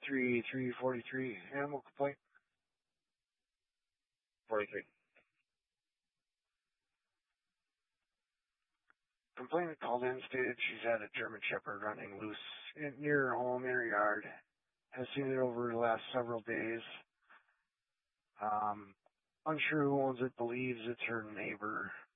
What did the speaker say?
3343, animal complaint. 43. Complainant called in, stated she's had a German Shepherd running loose near her home, in her yard. Has seen it over the last several days. Unsure who owns it, believes it's her neighbor.